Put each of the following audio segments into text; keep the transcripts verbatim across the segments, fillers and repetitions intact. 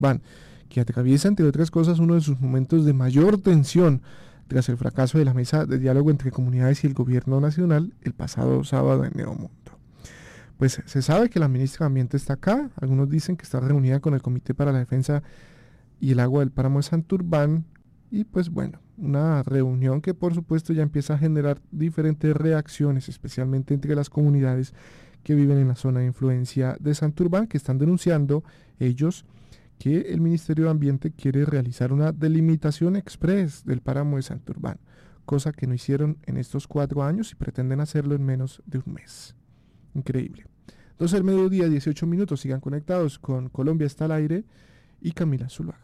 Santurbán, que atraviesa, entre otras cosas, uno de sus momentos de mayor tensión tras el fracaso de la mesa de diálogo entre comunidades y el gobierno nacional el pasado sábado en Neomundo. Pues se sabe que la ministra de Ambiente está acá, algunos dicen que está reunida con el Comité para la Defensa y el Agua del Páramo de Santurbán, y pues bueno, una reunión que por supuesto ya empieza a generar diferentes reacciones, especialmente entre las comunidades que viven en la zona de influencia de Santurbán, que están denunciando ellos que el Ministerio de Ambiente quiere realizar una delimitación express del páramo de Santurbán, cosa que no hicieron en estos cuatro años y pretenden hacerlo en menos de un mes. Increíble. doce del mediodía, dieciocho minutos, sigan conectados con Colombia está al aire y Camila Zuluaga.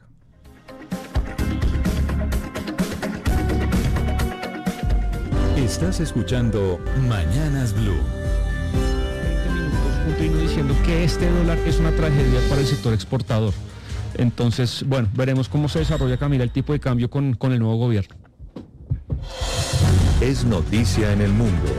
Estás escuchando Mañanas Blue. veinte minutos, punto y no diciendo que este dólar es una tragedia para el sector exportador. Entonces, bueno, veremos cómo se desarrolla, Camila, el tipo de cambio con, con el nuevo gobierno. Es noticia en el mundo.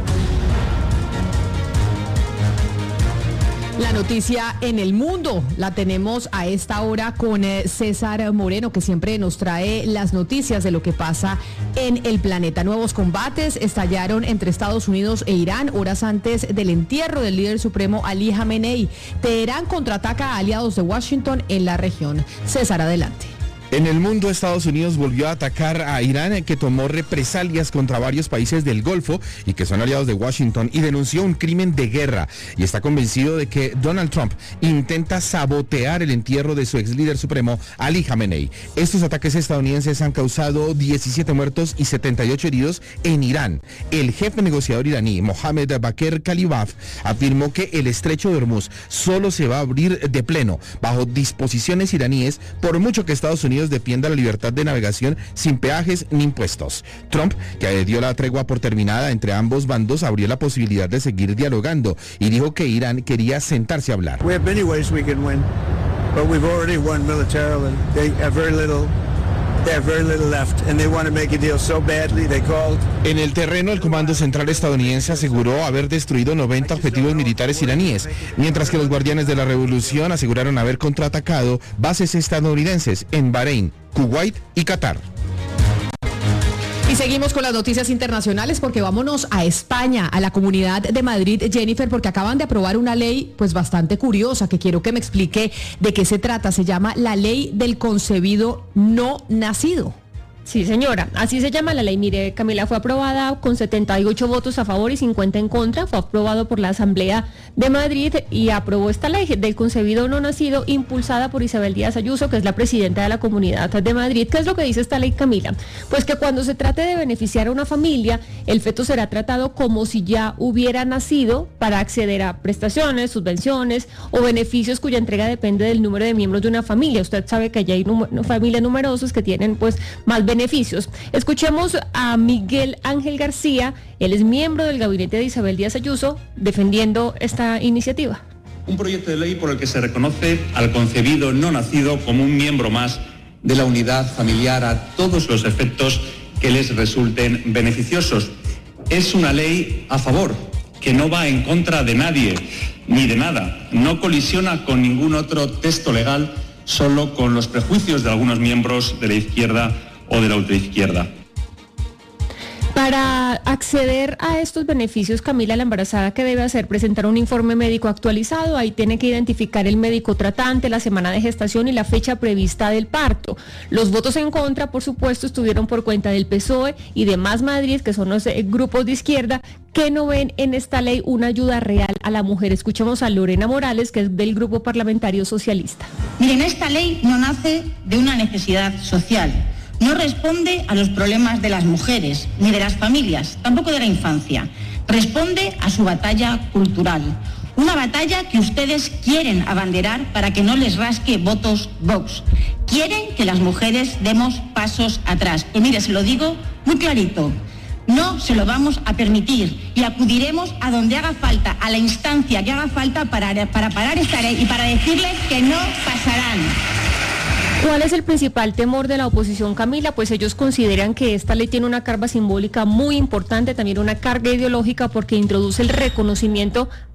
La noticia en el mundo la tenemos a esta hora con eh, César Moreno, que siempre nos trae las noticias de lo que pasa en el planeta. Nuevos combates estallaron entre Estados Unidos e Irán horas antes del entierro del líder supremo Ali Jamenei. Teherán contraataca a aliados de Washington en la región. César, adelante. En el mundo, Estados Unidos volvió a atacar a Irán, que tomó represalias contra varios países del Golfo y que son aliados de Washington, y denunció un crimen de guerra, y está convencido de que Donald Trump intenta sabotear el entierro de su ex líder supremo, Ali Jamenei. Estos ataques estadounidenses han causado diecisiete muertos y setenta y ocho heridos en Irán. El jefe negociador iraní, Mohammad Bakr Kalibaf, afirmó que el estrecho de Hormuz solo se va a abrir de pleno bajo disposiciones iraníes, por mucho que Estados Unidos defienda la libertad de navegación sin peajes ni impuestos. Trump, que dio la tregua por terminada entre ambos bandos, abrió la posibilidad de seguir dialogando y dijo que Irán quería sentarse a hablar. We have many ways we can win, but we've already won militarily. They have very little They have very little left, and they want to make a deal so badly they called. En el terreno, el Comando Central estadounidense aseguró haber destruido noventa objetivos militares iraníes, mientras que los guardianes de la revolución aseguraron haber contraatacado bases estadounidenses en Bahrein, Kuwait y Qatar. Y seguimos con las noticias internacionales, porque vámonos a España, a la Comunidad de Madrid, Jennifer, porque acaban de aprobar una ley pues bastante curiosa, que quiero que me explique de qué se trata. Se llama la Ley del Concebido No Nacido. Sí, señora, así se llama la ley. Mire, Camila, fue aprobada con setenta y ocho votos a favor y cincuenta en contra. Fue aprobado por la Asamblea de Madrid y aprobó esta ley del concebido no nacido, impulsada por Isabel Díaz Ayuso, que es la presidenta de la Comunidad de Madrid. ¿Qué es lo que dice esta ley, Camila? Pues que cuando se trate de beneficiar a una familia, el feto será tratado como si ya hubiera nacido, para acceder a prestaciones, subvenciones o beneficios cuya entrega depende del número de miembros de una familia. Usted sabe que ya hay num- familias numerosas que tienen pues más beneficios. beneficios. Escuchemos a Miguel Ángel García, él es miembro del gabinete de Isabel Díaz Ayuso, defendiendo esta iniciativa. Un proyecto de ley por el que se reconoce al concebido no nacido como un miembro más de la unidad familiar a todos los efectos que les resulten beneficiosos. Es una ley a favor, que no va en contra de nadie ni de nada, no colisiona con ningún otro texto legal, solo con los prejuicios de algunos miembros de la izquierda o de la ultraizquierda. Para acceder a estos beneficios, Camila, la embarazada, ¿qué debe hacer? Presentar un informe médico actualizado. Ahí tiene que identificar el médico tratante, la semana de gestación y la fecha prevista del parto. Los votos en contra, por supuesto, estuvieron por cuenta del P S O E y de Más Madrid, que son los eh, grupos de izquierda que no ven en esta ley una ayuda real a la mujer. Escuchemos a Lorena Morales, que es del Grupo Parlamentario Socialista. Miren, esta ley no nace de una necesidad social. No responde a los problemas de las mujeres, ni de las familias, tampoco de la infancia. Responde a su batalla cultural. Una batalla que ustedes quieren abanderar para que no les rasque votos Vox. Quieren que las mujeres demos pasos atrás. Pues mire, se lo digo muy clarito. No se lo vamos a permitir y acudiremos a donde haga falta, a la instancia que haga falta para, para parar esta ley y para decirles que no pasarán. ¿Cuál es el principal temor de la oposición, Camila? Pues ellos consideran que esta ley tiene una carga simbólica muy importante, también una carga ideológica, porque introduce el reconocimiento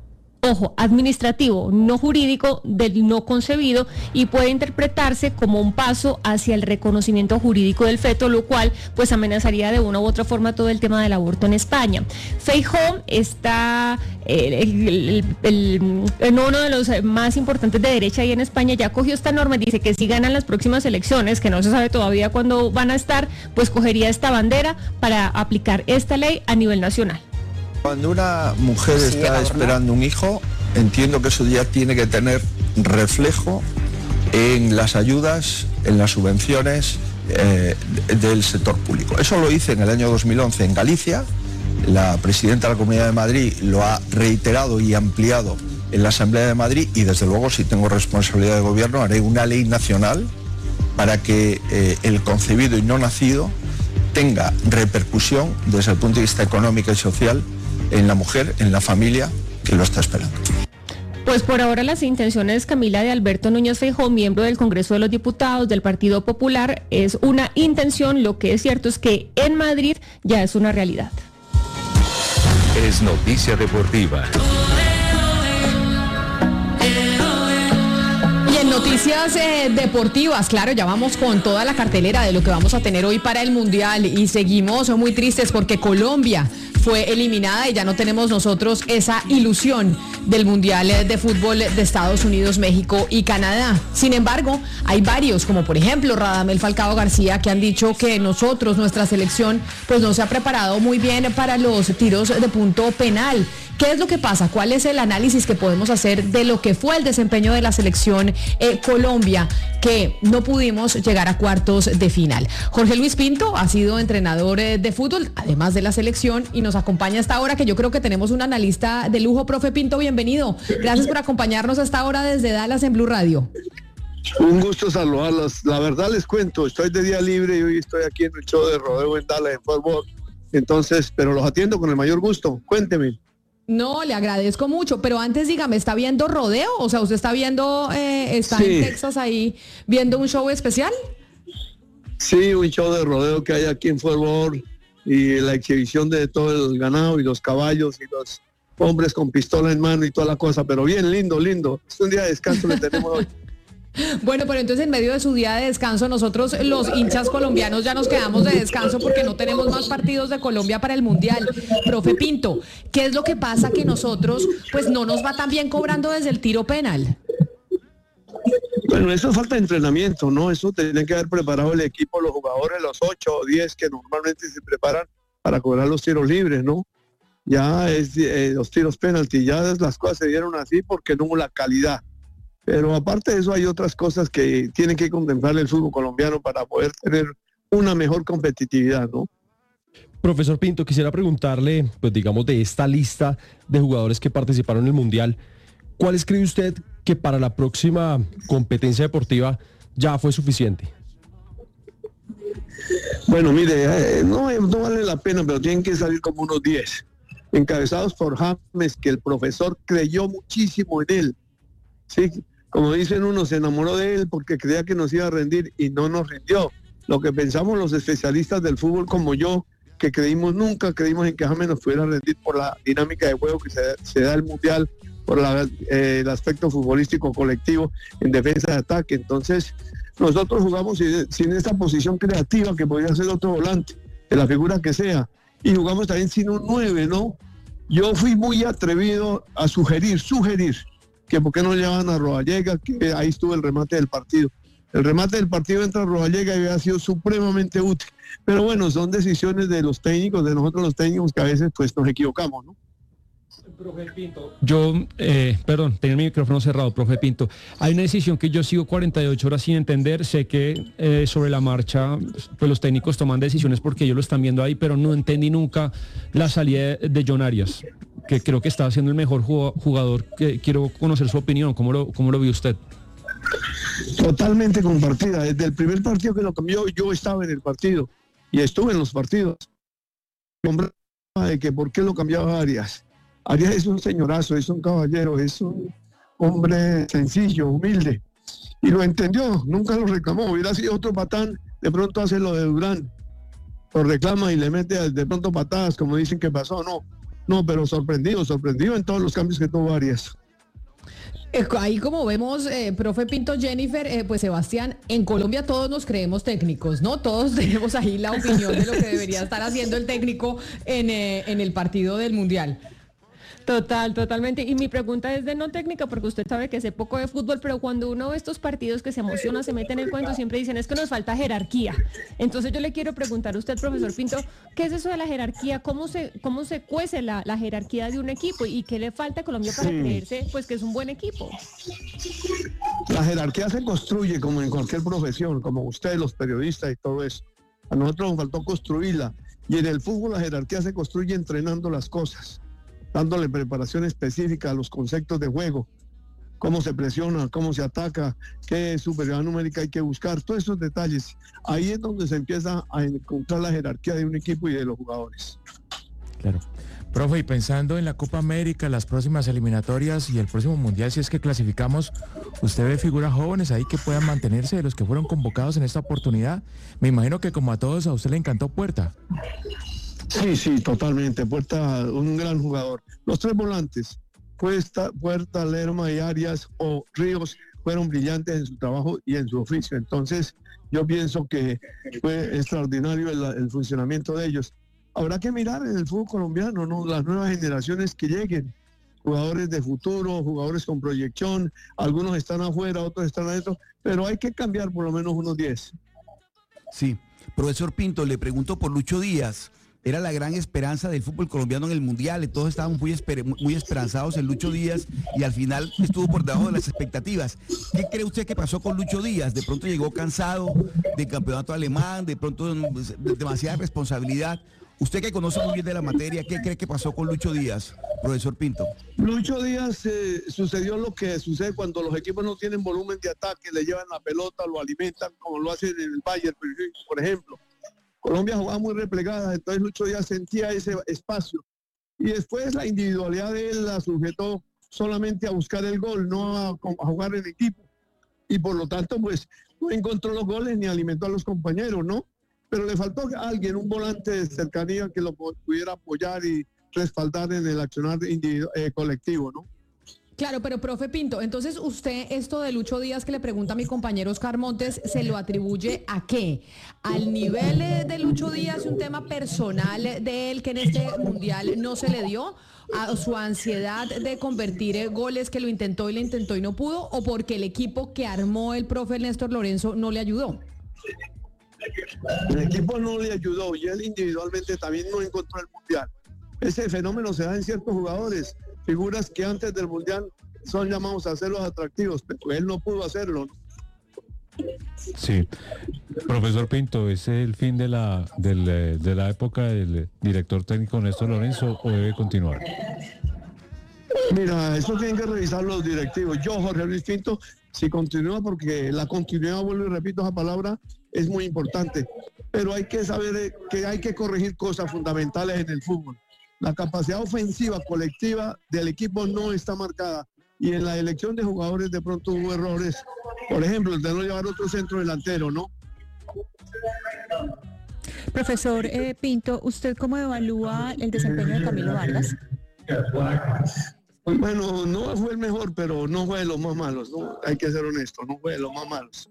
ojo, administrativo, no jurídico, del no concebido, y puede interpretarse como un paso hacia el reconocimiento jurídico del feto, lo cual pues amenazaría de una u otra forma todo el tema del aborto en España. Feijóo está el, el, el, el, uno de los más importantes de derecha ahí en España, ya cogió esta norma y dice que si ganan las próximas elecciones, que no se sabe todavía cuándo van a estar, pues cogería esta bandera para aplicar esta ley a nivel nacional. Cuando una mujer sí, está esperando un hijo, entiendo que eso ya tiene que tener reflejo en las ayudas, en las subvenciones eh, del sector público. Eso lo hice en el año dos mil once en Galicia. La presidenta de la Comunidad de Madrid lo ha reiterado y ampliado en la Asamblea de Madrid, y desde luego, si tengo responsabilidad de gobierno, haré una ley nacional para que eh, el concebido y no nacido tenga repercusión desde el punto de vista económico y social en la mujer, en la familia que lo está esperando. Pues por ahora las intenciones, Camila, de Alberto Núñez Feijóo, miembro del Congreso de los Diputados del Partido Popular, es una intención. Lo que es cierto es que en Madrid ya es una realidad. Es noticia deportiva. Noticias eh, deportivas, claro, ya vamos con toda la cartelera de lo que vamos a tener hoy para el Mundial, y seguimos muy tristes porque Colombia fue eliminada y ya no tenemos nosotros esa ilusión del Mundial de Fútbol de Estados Unidos, México y Canadá. Sin embargo, hay varios, como por ejemplo Radamel Falcao García, que han dicho que nosotros, nuestra selección, pues no se ha preparado muy bien para los tiros de punto penal. ¿Qué es lo que pasa? ¿Cuál es el análisis que podemos hacer de lo que fue el desempeño de la selección eh, Colombia, que no pudimos llegar a cuartos de final? Jorge Luis Pinto ha sido entrenador eh, de fútbol, además de la selección, y nos acompaña hasta ahora, que yo creo que tenemos un analista de lujo. Profe Pinto, bienvenido. Gracias por acompañarnos hasta ahora desde Dallas en Blue Radio. Un gusto saludarlos. La verdad les cuento, estoy de día libre y hoy estoy aquí en el show de rodeo en Dallas, en Fort Worth. Entonces, pero los atiendo con el mayor gusto. Cuénteme. No, le agradezco mucho, pero antes dígame, ¿está viendo rodeo? O sea, ¿usted está viendo, eh, está sí. en Texas ahí viendo un show especial? Sí, un show de rodeo que hay aquí en Fort Worth, y la exhibición de todo el ganado y los caballos y los hombres con pistola en mano y toda la cosa, pero bien lindo, lindo. Es un día de descanso que tenemos hoy. Bueno, pero entonces en medio de su día de descanso, nosotros los hinchas colombianos ya nos quedamos de descanso porque no tenemos más partidos de Colombia para el Mundial. Profe Pinto, ¿qué es lo que pasa que nosotros pues no nos va tan bien cobrando desde el tiro penal? Bueno, eso es falta de entrenamiento, ¿no? Eso tiene que haber preparado el equipo, los jugadores, los ocho o diez que normalmente se preparan para cobrar los tiros libres, ¿no? Ya es eh, los tiros penalti, ya las cosas se dieron así porque no hubo la calidad. Pero aparte de eso hay otras cosas que tiene que contemplar el fútbol colombiano para poder tener una mejor competitividad, ¿no? Profesor Pinto, quisiera preguntarle, pues digamos, de esta lista de jugadores que participaron en el Mundial, ¿cuáles cree usted que para la próxima competencia deportiva ya fue suficiente? Bueno, mire, eh, no, no vale la pena, pero tienen que salir como unos diez, encabezados por James, que el profesor creyó muchísimo en él. Sí, como dicen unos, se enamoró de él porque creía que nos iba a rendir y no nos rindió. Lo que pensamos los especialistas del fútbol como yo, que creímos nunca, creímos en que James nos pudiera rendir por la dinámica de juego que se, se da el Mundial, por la, eh, el aspecto futbolístico colectivo en defensa de ataque. Entonces, nosotros jugamos sin, sin esta posición creativa que podría ser otro volante, de la figura que sea, y jugamos también sin un nueve, ¿no? Yo fui muy atrevido a sugerir, sugerir, que por qué no llevan a Rodallega, que ahí estuvo el remate del partido. El remate del partido entra a Rodallega y había sido supremamente útil. Pero bueno, son decisiones de los técnicos, de nosotros los técnicos, que a veces pues nos equivocamos, ¿no? Profe Pinto, yo, eh, perdón, tenía el micrófono cerrado, profe Pinto. Hay una decisión que yo sigo cuarenta y ocho horas sin entender. Sé que eh, sobre la marcha, pues los técnicos toman decisiones porque ellos lo están viendo ahí, pero no entendí nunca la salida de John Arias, que creo que está siendo el mejor jugador. Que quiero conocer su opinión. ¿Cómo lo, cómo lo vio usted? Totalmente compartida. Desde el primer partido que lo cambió, yo estaba en el partido y estuve en los partidos. De que por qué lo cambiaba Arias. Arias es un señorazo, es un caballero, es un hombre sencillo, humilde. Y lo entendió, nunca lo reclamó. Hubiera sido otro patán, de pronto hace lo de Durán. Lo reclama y le mete de pronto patadas, como dicen que pasó. No, No, pero sorprendido, sorprendido en todos los cambios que tuvo Arias. Ahí como vemos, eh, profe Pinto, Jennifer, eh, pues Sebastián, en Colombia todos nos creemos técnicos, ¿no? Todos tenemos ahí la opinión de lo que debería estar haciendo el técnico en, eh, en el partido del Mundial. Total, totalmente. Y mi pregunta es de no técnica, porque usted sabe que sé poco de fútbol, pero cuando uno ve estos partidos que se emociona, se mete en el cuento, siempre dicen es que nos falta jerarquía. Entonces yo le quiero preguntar a usted, profesor Pinto, ¿qué es eso de la jerarquía? ¿Cómo se, cómo se cuece la, la jerarquía de un equipo? ¿Y qué le falta a Colombia para sí. creerse pues que es un buen equipo? La jerarquía se construye como en cualquier profesión, como ustedes, los periodistas y todo eso. A nosotros nos faltó construirla. Y en el fútbol la jerarquía se construye entrenando las cosas, dándole preparación específica a los conceptos de juego, cómo se presiona, cómo se ataca, qué superioridad numérica hay que buscar, todos esos detalles. Ahí es donde se empieza a encontrar la jerarquía de un equipo y de los jugadores. Claro. Profe, y pensando en la Copa América, las próximas eliminatorias y el próximo Mundial, si es que clasificamos, ¿usted ve figuras jóvenes ahí que puedan mantenerse de los que fueron convocados en esta oportunidad? Me imagino que como a todos a usted le encantó Puerta. Sí, sí, totalmente. Puerta, un gran jugador. Los tres volantes, Puerta, Puerta, Lerma y Arias o Ríos, fueron brillantes en su trabajo y en su oficio. Entonces, yo pienso que fue extraordinario el, el funcionamiento de ellos. Habrá que mirar en el fútbol colombiano, ¿no? Las nuevas generaciones que lleguen, jugadores de futuro, jugadores con proyección, algunos están afuera, otros están adentro, pero hay que cambiar por lo menos unos diez. Sí, profesor Pinto, le pregunto por Lucho Díaz. Era la gran esperanza del fútbol colombiano en el Mundial, todos estábamos muy, esper muy esperanzados en Lucho Díaz y al final estuvo por debajo de las expectativas. ¿Qué cree usted que pasó con Lucho Díaz? De pronto llegó cansado del campeonato alemán, de pronto demasiada responsabilidad. Usted que conoce muy bien de la materia, ¿qué cree que pasó con Lucho Díaz, profesor Pinto? Lucho Díaz eh, sucedió lo que sucede cuando los equipos no tienen volumen de ataque, le llevan la pelota, lo alimentan como lo hacen en el Bayern, por ejemplo. Colombia jugaba muy replegada, entonces Lucho Díaz sentía ese espacio. Y después la individualidad de él la sujetó solamente a buscar el gol, no a, a jugar en equipo. Y por lo tanto, pues, no encontró los goles ni alimentó a los compañeros, ¿no? Pero le faltó a alguien, un volante de cercanía que lo pudiera apoyar y respaldar en el accionar eh, colectivo, ¿no? Claro, pero profe Pinto, entonces usted esto de Lucho Díaz que le pregunta a mi compañero Oscar Montes, ¿se lo atribuye a qué? ¿Al nivel de Lucho Díaz, un tema personal de él que en este Mundial no se le dio? ¿A su ansiedad de convertir goles que lo intentó y lo intentó y no pudo? ¿O porque el equipo que armó el profe Néstor Lorenzo no le ayudó? El equipo no le ayudó y él individualmente también no encontró el Mundial. Ese fenómeno se da en ciertos jugadores, figuras que antes del Mundial son llamados a hacerlos atractivos, pero él no pudo hacerlo. Sí, profesor Pinto, ¿es el fin de la, del, de la época del director técnico Néstor Lorenzo o debe continuar? Mira, eso tienen que revisar los directivos. Yo, Jorge Luis Pinto, si continúa, porque la continuidad, vuelvo y repito esa palabra, es muy importante, pero hay que saber que hay que corregir cosas fundamentales en el fútbol. La capacidad ofensiva colectiva del equipo no está marcada y en la elección de jugadores de pronto hubo errores, por ejemplo, el de no llevar otro centro delantero, ¿no? Profesor eh, Pinto, ¿usted cómo evalúa el desempeño de Camilo Vargas? Bueno, no fue el mejor, pero no fue de los más malos, ¿no? Hay que ser honesto, no fue de los más malos.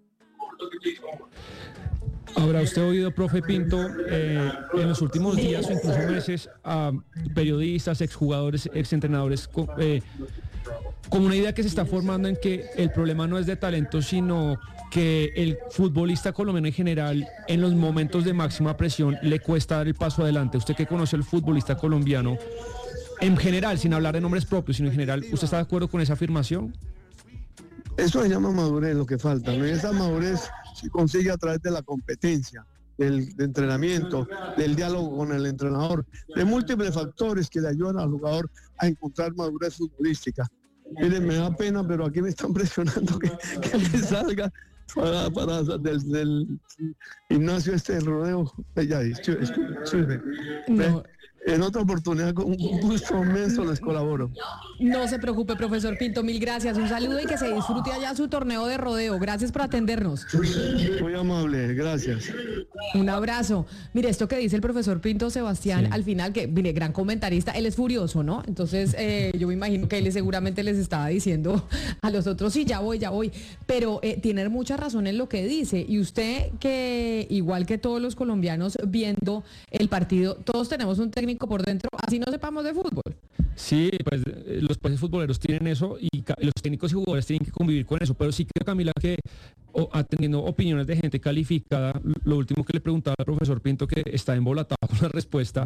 Habrá usted oído, profe Pinto, eh, en los últimos días o incluso meses a periodistas, exjugadores, exentrenadores, eh, como una idea que se está formando en que el problema no es de talento, sino que el futbolista colombiano en general, en los momentos de máxima presión, le cuesta dar el paso adelante. Usted que conoce al futbolista colombiano, en general, sin hablar de nombres propios, sino en general, ¿usted está de acuerdo con esa afirmación? Eso se llama madurez, lo que falta, ¿no? Y esa madurez se consigue a través de la competencia, del de entrenamiento, del diálogo con el entrenador, de múltiples factores que le ayudan al jugador a encontrar madurez futbolística. Miren, me da pena, pero aquí me están presionando que, que me salga para, para del, del gimnasio este del rodeo. Ya, excuse me. No. En otra oportunidad, con un gusto inmenso les colaboro. No se preocupe, profesor Pinto, mil gracias. Un saludo y que se disfrute allá su torneo de rodeo. Gracias por atendernos. Muy amable, gracias. Un abrazo. Mire, esto que dice el profesor Pinto Sebastián, sí. Al final, que, mire, gran comentarista, él es furioso, ¿no? Entonces, eh, yo me imagino que él seguramente les estaba diciendo a los otros, sí, ya voy, ya voy. Pero eh, tiene mucha razón en lo que dice. Y usted, que igual que todos los colombianos viendo el partido, todos tenemos un técnico por dentro, así no sepamos de fútbol. Sí, pues los países futboleros tienen eso y los técnicos y jugadores tienen que convivir con eso, pero sí creo, Camila, que o, atendiendo opiniones de gente calificada, lo último que le preguntaba al profesor Pinto, que está embolatado con la respuesta,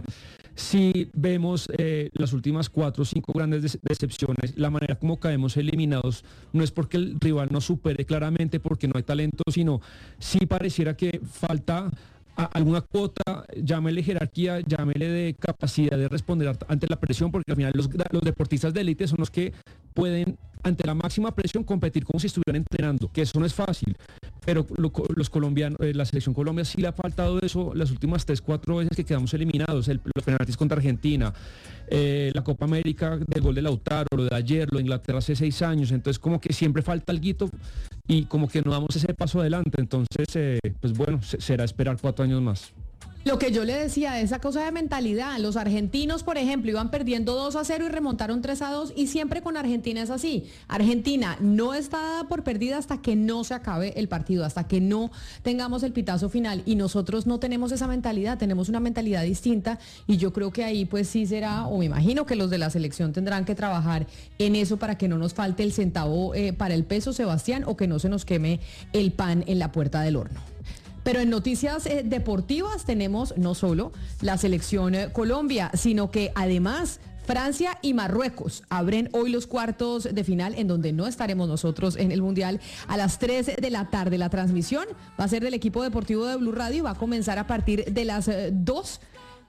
si vemos eh, las últimas cuatro o cinco grandes de decepciones, la manera como caemos eliminados, no es porque el rival nos supere claramente, porque no hay talento, sino sí pareciera que falta a alguna cuota, llámele jerarquía, llámele de capacidad de responder ante la presión, porque al final los, los deportistas de élite son los que pueden, ante la máxima presión, competir como si estuvieran entrenando, que eso no es fácil, pero lo, los colombianos, eh, la selección Colombia sí le ha faltado eso las últimas tres, cuatro veces que quedamos eliminados, el, los penaltis contra Argentina, eh, la Copa América del gol de Lautaro, lo de ayer, lo de Inglaterra hace seis años, entonces como que siempre falta alguito y como que no damos ese paso adelante, entonces eh, pues bueno, será esperar cuatro años más. Lo que yo le decía, esa cosa de mentalidad, los argentinos, por ejemplo, iban perdiendo dos a cero y remontaron tres a dos, y siempre con Argentina es así. Argentina no está dada por perdida hasta que no se acabe el partido, hasta que no tengamos el pitazo final, y nosotros no tenemos esa mentalidad, tenemos una mentalidad distinta, y yo creo que ahí pues sí será, o me imagino que los de la selección tendrán que trabajar en eso para que no nos falte el centavo eh, para el peso, Sebastián, o que no se nos queme el pan en la puerta del horno. Pero en noticias eh, deportivas tenemos no solo la selección eh, Colombia, sino que además Francia y Marruecos abren hoy los cuartos de final, en donde no estaremos nosotros en el Mundial, a las tres de la tarde. La transmisión va a ser del equipo deportivo de Blue Radio y va a comenzar a partir de las eh, dos.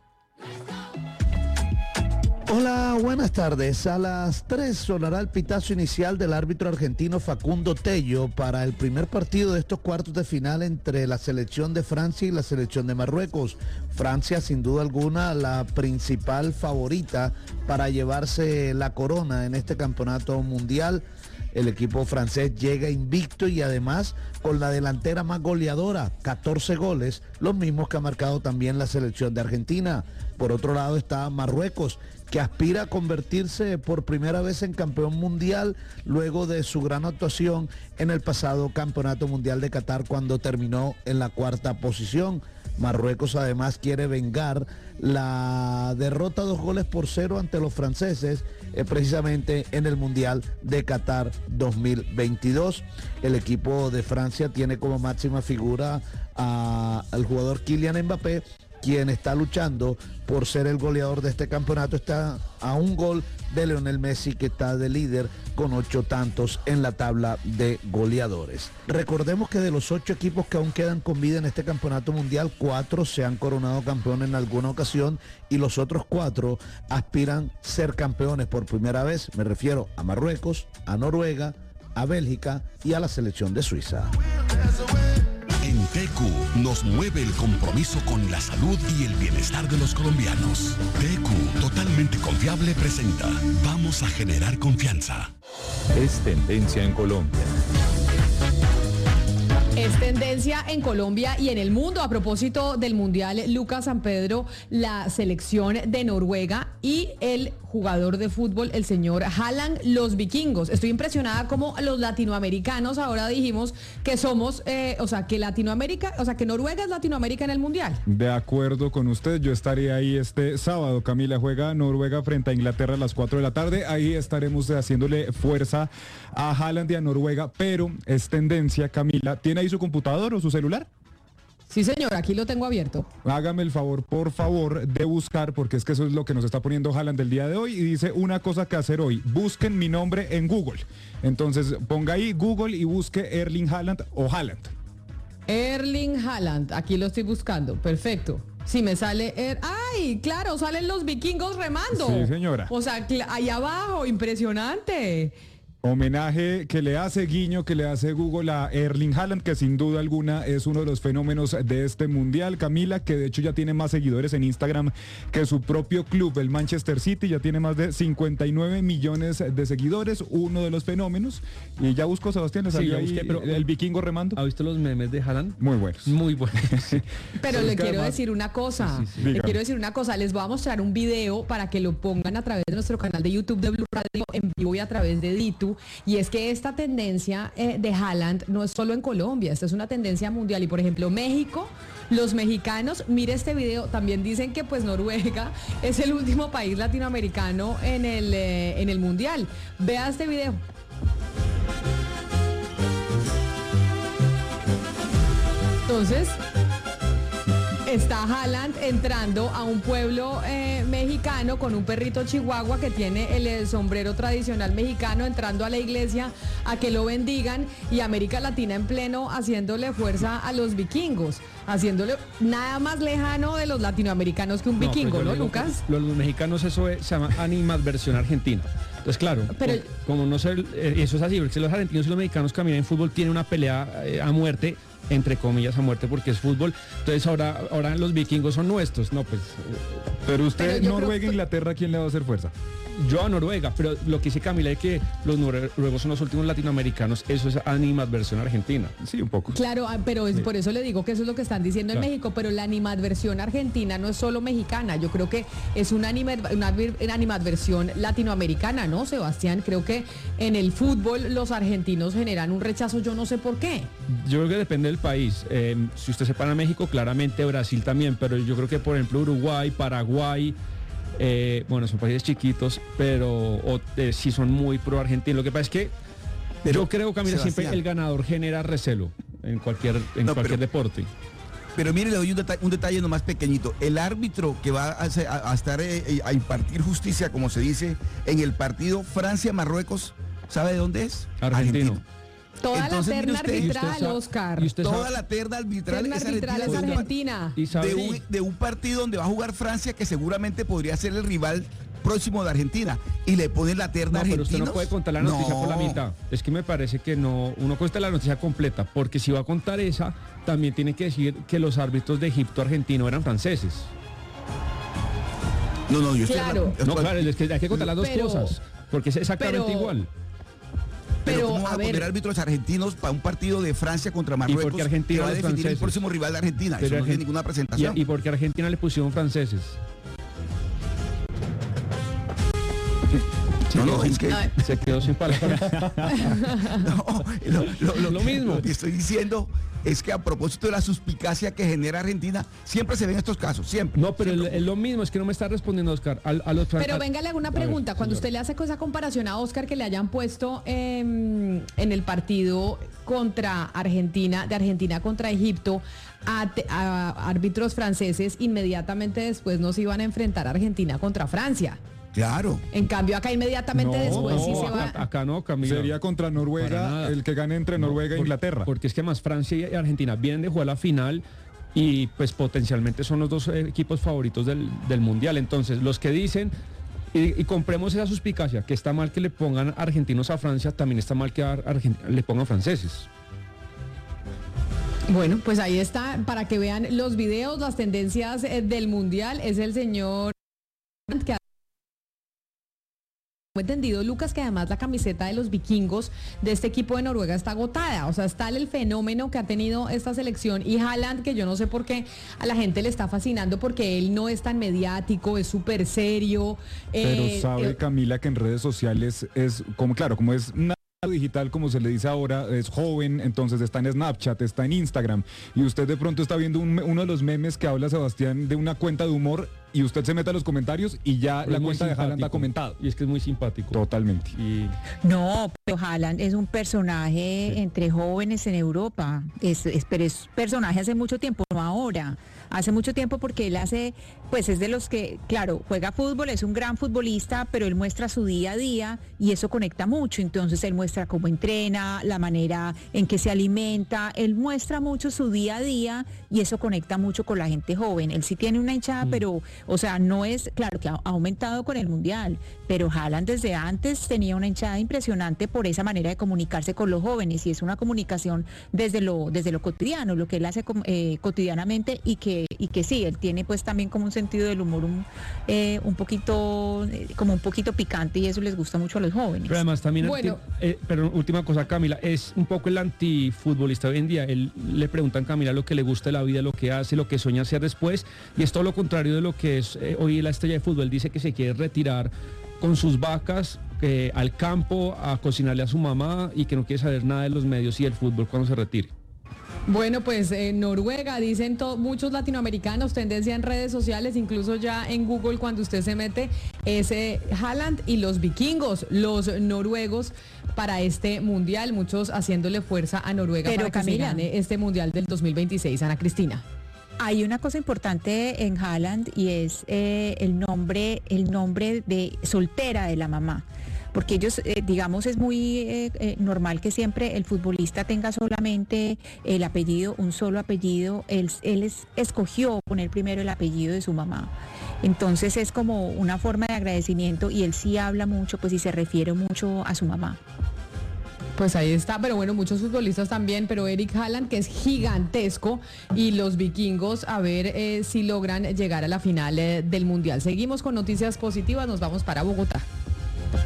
Hola, buenas tardes. A las tres sonará el pitazo inicial del árbitro argentino Facundo Tello para el primer partido de estos cuartos de final entre la selección de Francia y la selección de Marruecos. Francia, sin duda alguna, la principal favorita para llevarse la corona en este campeonato mundial. El equipo francés llega invicto y además con la delantera más goleadora, catorce goles, los mismos que ha marcado también la selección de Argentina. Por otro lado está Marruecos, que aspira a convertirse por primera vez en campeón mundial luego de su gran actuación en el pasado Campeonato Mundial de Qatar, cuando terminó en la cuarta posición. Marruecos además quiere vengar la derrota dos goles por cero ante los franceses, eh, precisamente en el Mundial de Qatar dos mil veintidós. El equipo de Francia tiene como máxima figura a, al jugador Kylian Mbappé, quien está luchando por ser el goleador de este campeonato. Está a un gol de Lionel Messi, que está de líder con ocho tantos en la tabla de goleadores. Recordemos que de los ocho equipos que aún quedan con vida en este campeonato mundial, cuatro se han coronado campeones en alguna ocasión y los otros cuatro aspiran ser campeones por primera vez. Me refiero a Marruecos, a Noruega, a Bélgica y a la selección de Suiza. En T Q nos mueve el compromiso con la salud y el bienestar de los colombianos. T Q, totalmente confiable, presenta Vamos a generar confianza. Es tendencia en Colombia. Es tendencia en Colombia y en el mundo. A propósito del Mundial, Lucas San Pedro, la selección de Noruega y el jugador de fútbol, el señor Haaland, los vikingos. Estoy impresionada como los latinoamericanos ahora dijimos que somos, eh, o sea, que Latinoamérica, o sea, que Noruega es Latinoamérica en el Mundial. De acuerdo con usted, yo estaría ahí este sábado. Camila, juega Noruega frente a Inglaterra a las cuatro de la tarde. Ahí estaremos haciéndole fuerza a Haaland y a Noruega, pero es tendencia, Camila. ¿Tiene ahí su computador o su celular? Sí, señor, aquí lo tengo abierto. Hágame el favor, por favor, de buscar, porque es que eso es lo que nos está poniendo Haaland el día de hoy, y dice una cosa que hacer hoy: busquen mi nombre en Google. Entonces ponga ahí Google y busque Erling Haaland o Haaland. Erling Haaland, aquí lo estoy buscando, perfecto. Si me sale, er... ¡ay! Claro, salen los vikingos remando. Sí, señora. O sea, ahí abajo, impresionante. Homenaje que le hace guiño, que le hace Google a Erling Haaland, que sin duda alguna es uno de los fenómenos de este mundial. Camila, que de hecho ya tiene más seguidores en Instagram que su propio club, el Manchester City, ya tiene más de cincuenta y nueve millones de seguidores, uno de los fenómenos. Y ya buscó, Sebastián, le salió sí, busqué, ahí pero el vikingo remando. ¿Ha visto los memes de Haaland? Muy buenos. Muy buenos. Pero le quiero además, decir una cosa, sí, sí, sí. le quiero decir una cosa, les voy a mostrar un video para que lo pongan a través de nuestro canal de YouTube de Blue Radio en vivo y a través de Ditu, y es que esta tendencia eh, de Haaland no es solo en Colombia, esta es una tendencia mundial, y por ejemplo México, los mexicanos, mire este video, también dicen que pues Noruega es el último país latinoamericano en el, eh, en el mundial. Vea este video. Entonces, está Haaland entrando a un pueblo eh, mexicano con un perrito chihuahua que tiene el, el sombrero tradicional mexicano, entrando a la iglesia a que lo bendigan, y América Latina en pleno haciéndole fuerza a los vikingos, haciéndole nada más lejano de los latinoamericanos que un no, vikingo, ¿no, Lucas? Los, los mexicanos, eso es, se llama animadversión argentina. Entonces, claro, pero, como, como no sé, eh, eso es así, porque los argentinos y los mexicanos caminan en fútbol, tienen una pelea eh, a muerte, entre comillas a muerte, porque es fútbol. Entonces ahora ahora los vikingos son nuestros, no pues. Pero usted, pero Noruega, creo... Inglaterra, ¿quién le va a hacer fuerza? Yo a Noruega, pero lo que dice Camila es que los noruegos son los últimos latinoamericanos, eso es animadversión argentina. Sí, un poco. Claro, pero es, sí. por eso le digo que eso es lo que están diciendo claro. en México, pero la animadversión argentina no es solo mexicana, yo creo que es una, anima, una, una animadversión latinoamericana, ¿no, Sebastián? Creo que en el fútbol los argentinos generan un rechazo, yo no sé por qué. Yo creo que depende del país. Eh, si usted separa México, claramente Brasil también, pero yo creo que por ejemplo Uruguay, Paraguay, Eh, bueno, son países chiquitos, pero o, eh, sí son muy pro argentinos. Lo que pasa es que pero, yo creo que mira, siempre el ganador genera recelo en cualquier, en no, cualquier pero, deporte. Pero mire, le doy un, deta un detalle nomás pequeñito. El árbitro que va a, a, a estar eh, a impartir justicia, como se dice, en el partido Francia-Marruecos, ¿sabe de dónde es? Argentino. Argentino. Toda Entonces, la terna usted, arbitral, sabe, Oscar. Toda sabe, la terna arbitral, terna es arbitral argentina. Es argentina. ¿Y sabe? De, un, de un partido donde va a jugar Francia, que seguramente podría ser el rival próximo de Argentina, y le ponen la terna no, argentina. Pero usted no puede contar la noticia no. por la mitad. Es que me parece que no, uno cuenta la noticia completa, porque si va a contar esa, también tiene que decir que los árbitros de Egipto argentino eran franceses. No, no, yo claro. estoy... No, claro, es que hay que contar las dos pero, cosas, porque es exactamente pero, igual. Pero, pero ¿cómo van a, a poner árbitros argentinos para un partido de Francia contra Marruecos? ¿Y porque Argentina que va a definir franceses? El próximo rival de Argentina? Pero Eso no tiene ninguna presentación. ¿Y, y porque a Argentina le pusieron franceses? No, no, es que se quedó sin palabras. No, lo, lo, lo, lo mismo. Lo que estoy diciendo es que a propósito de la suspicacia que genera Argentina, siempre se ven estos casos, siempre. No, pero siempre. Es lo mismo, es que no me está respondiendo, Oscar. A, a los pero venga, le hago una pregunta. Ver, Cuando señor. usted le hace esa comparación a Oscar que le hayan puesto eh, en el partido contra Argentina, de Argentina contra Egipto, a, a árbitros franceses, inmediatamente después nos iban a enfrentar a Argentina contra Francia. Claro. En cambio acá inmediatamente no, después no, sí se acá, va. Acá no, Camila. Sería contra Noruega, el que gane entre Noruega no, e Inglaterra. Porque es que más Francia y Argentina vienen de jugar la final y pues potencialmente son los dos equipos favoritos del, del mundial. Entonces, los que dicen y, y compremos esa suspicacia, que está mal que le pongan argentinos a Francia, también está mal que a Argentina le pongan franceses. Bueno, pues ahí está, para que vean los videos, las tendencias eh, del mundial. Es el señor que entendido, Lucas, que además la camiseta de los vikingos de este equipo de Noruega está agotada, o sea, está el fenómeno que ha tenido esta selección, y Haaland, que yo no sé por qué a la gente le está fascinando, porque él no es tan mediático, es súper serio. Pero eh, sabe, eh, Camila, que en redes sociales es como, claro, como es digital, como se le dice ahora, es joven, entonces está en Snapchat, está en Instagram, y usted de pronto está viendo un, uno de los memes que habla Sebastián de una cuenta de humor, y usted se mete a los comentarios y ya pero la cuenta de Haaland ha comentado. Y es que es muy simpático. Totalmente. Y... No, pero Haaland es un personaje sí. entre jóvenes en Europa, es, es, pero es personaje hace mucho tiempo, no ahora. hace mucho tiempo porque él hace, pues es de los que, claro, juega fútbol, es un gran futbolista, pero él muestra su día a día y eso conecta mucho. Entonces él muestra cómo entrena, la manera en que se alimenta, él muestra mucho su día a día y eso conecta mucho con la gente joven. Él sí tiene una hinchada, mm. pero, o sea, no es, claro que ha aumentado con el Mundial, pero Haaland desde antes tenía una hinchada impresionante por esa manera de comunicarse con los jóvenes y es una comunicación desde lo desde lo cotidiano, lo que él hace eh, cotidianamente y que y que sí, él tiene pues también como un sentido del humor un, eh, un poquito, eh, como un poquito picante y eso les gusta mucho a los jóvenes. Pero además también, bueno, eh, pero última cosa, Camila, es un poco el antifutbolista hoy en día. Él le preguntan a Camila lo que le gusta de la vida, lo que hace, lo que sueña hacer después y es todo lo contrario de lo que es eh, hoy la estrella de fútbol. Dice que se quiere retirar con sus vacas eh, al campo a cocinarle a su mamá y que no quiere saber nada de los medios y del fútbol cuando se retire. Bueno, pues eh, Noruega, dicen muchos latinoamericanos, tendencia en redes sociales, incluso ya en Google cuando usted se mete, es eh, Haaland y los vikingos, los noruegos para este mundial, muchos haciéndole fuerza a Noruega. Pero para que Camila, se gane este mundial del dos mil veintiséis, Ana Cristina. Hay una cosa importante en Haaland y es eh, el nombre, el nombre de soltera de la mamá. Porque ellos, eh, digamos, es muy eh, eh, normal que siempre el futbolista tenga solamente el apellido, un solo apellido. Él, él es, escogió poner primero el apellido de su mamá. Entonces es como una forma de agradecimiento y él sí habla mucho, pues y se refiere mucho a su mamá. Pues ahí está, pero bueno, muchos futbolistas también, pero Eric Haaland, que es gigantesco, y los vikingos, a ver eh, si logran llegar a la final eh, del Mundial. Seguimos con noticias positivas, nos vamos para Bogotá.